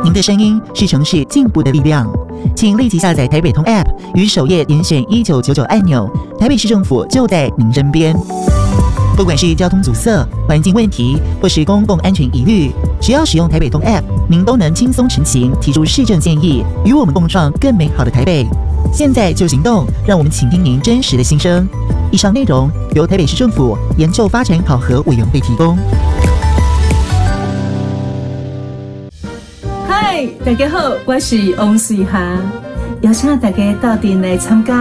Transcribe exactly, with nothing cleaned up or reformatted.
您的声音是城市进步的力量，请立即下载台北通 App， 于首页点选一九九九按钮，台北市政府就在您身边。不管是交通阻塞、环境问题，或是公共安全疑虑，只要使用台北通 App， 您都能轻松成行，提出市政建议，与我们共创更美好的台北。现在就行动，让我们倾听您真实的心声。以上内容由台北市政府研究发展考核委员会提供。 嗨，大家好，我是王水霞，邀请大家到店来参加